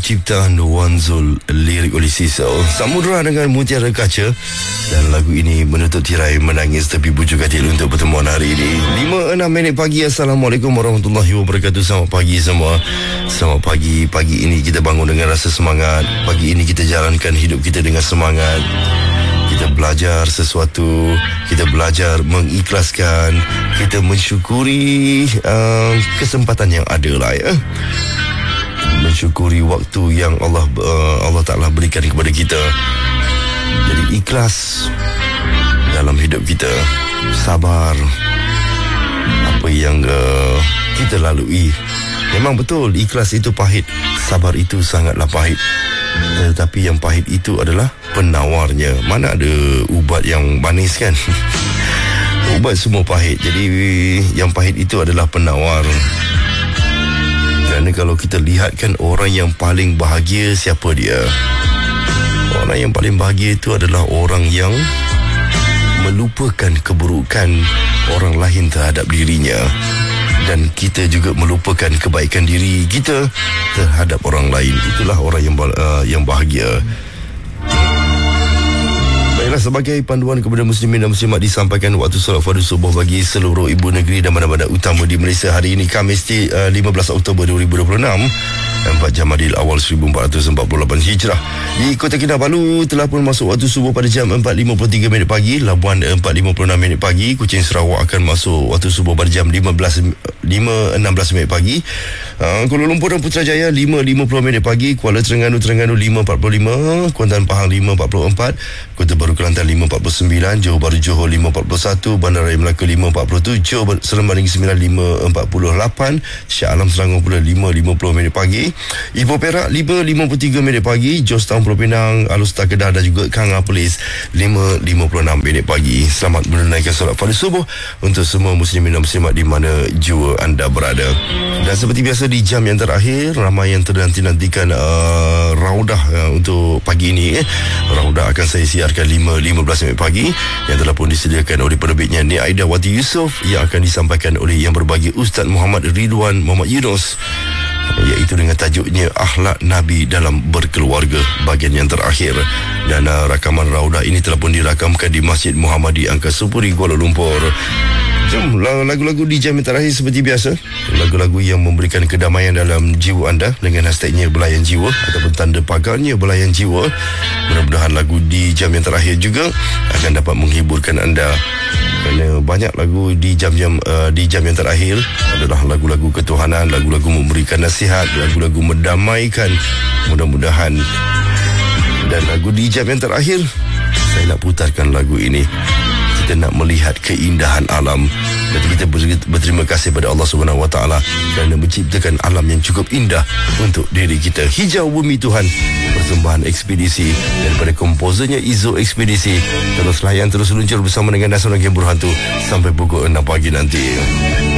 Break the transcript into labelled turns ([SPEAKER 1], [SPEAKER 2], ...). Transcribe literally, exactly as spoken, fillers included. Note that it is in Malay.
[SPEAKER 1] ciptaan Wanzul, lirik oleh Sisal, Samudra dengan Mutiara Kaca. Dan lagu ini menutup tirai Menangis Tepi Bujuk Katil untuk pertemuan hari ini. lima enam minit pagi. Assalamualaikum warahmatullahi wabarakatuh. Selamat pagi semua. Selamat pagi. Pagi ini kita bangun dengan rasa semangat. Pagi ini kita jalankan hidup kita dengan semangat. Kita belajar sesuatu, kita belajar mengikhlaskan, kita mensyukuri uh, kesempatan yang ada lah ya. Mensyukuri waktu yang Allah uh, Allah Ta'ala berikan kepada kita. Jadi ikhlas dalam hidup kita, sabar apa yang uh, kita lalui. Memang betul, ikhlas itu pahit, sabar itu sangatlah pahit. Tetapi yang pahit itu adalah penawarnya. Mana ada ubat yang manis kan? Ubat semua pahit. Jadi yang pahit itu adalah penawar. Kerana kalau kita lihatkan orang yang paling bahagia, siapa dia? Orang yang paling bahagia itu adalah orang yang melupakan keburukan orang lain terhadap dirinya. Dan kita juga melupakan kebaikan diri kita terhadap orang lain. Itulah orang yang uh, yang bahagia. Baiklah, sebagai panduan kepada muslimin dan muslimat, disampaikan waktu solat fardu subuh bagi seluruh ibu negeri dan bandar-bandar utama di Malaysia hari ini, Khamis uh, lima belas Oktober dua ribu dua puluh enam, empat Jamadil Awal seribu empat ratus empat puluh lapan Hijrah. Di Kota Kinabalu telah pun masuk waktu subuh pada jam empat lima puluh tiga minit pagi, Labuan empat lima puluh enam minit pagi, Kuching Sarawak akan masuk waktu subuh pada jam lima enam belas minit pagi, uh, Kuala Lumpur dan Putrajaya lima lima puluh minit pagi, Kuala Terengganu Terengganu lima empat puluh lima, Kuantan Pahang lima empat puluh empat, Kota Baru Kelantan lima empat puluh sembilan, Johor Bahru Johor lima empat puluh satu, Bandaraya Melaka lima empat puluh tujuh, Seremban Negeri Sembilan lima empat puluh lapan, Shah Alam Selangor pula lima lima puluh minit pagi, Ipoh Perak lima lima puluh tiga minit pagi, Jos Town Pulau Pinang, Alus Tak Kedah dan juga Kanga Polis lima lima puluh enam minit pagi. Selamat menunaikan solat fardu subuh untuk semua muslimin dan muslimat di mana jua anda berada. Dan seperti biasa di jam yang terakhir, ramai yang ternanti-nantikan uh, Raudah uh, untuk pagi ini. Eh. Raudah akan saya siarkan lima lima belas minit pagi yang telah pun disediakan oleh penerbitnya Nia Aida Wati Yusof, yang akan disampaikan oleh yang berbahagia Ustaz Muhammad Ridwan Muhammad Yunus, iaitu dengan tajuknya Akhlak Nabi dalam Berkeluarga, bahagian yang terakhir. Dan uh, rakaman Raudah ini telah pun dirakamkan di Masjid Muhammadi Angkasapuri, Kuala Lumpur. Jom, lagu-lagu di jam yang terakhir seperti biasa, lagu-lagu yang memberikan kedamaian dalam jiwa anda dengan hashtagnya Belayan Jiwa ataupun tanda pagarnya Belayan Jiwa. Mudah-mudahan lagu di jam yang terakhir juga akan dapat menghiburkan anda, kerana banyak lagu di jam-jam uh, di jam yang terakhir adalah lagu-lagu ketuhanan, lagu-lagu memberikan nasihat, lagu-lagu mendamaikan. Mudah-mudahan. Dan lagu di jam yang terakhir, saya nak putarkan lagu ini. Kita nak melihat keindahan alam. Jadi kita berterima kasih pada Allah Subhanahu Wa Taala kerana menciptakan alam yang cukup indah untuk diri kita. Hijau Bumi Tuhan, persembahan ekspedisi daripada komposernya Izo Ekspedisi. Terus layan, terus luncur bersama dengan Nasional Game Berhantu sampai pukul enam pagi nanti.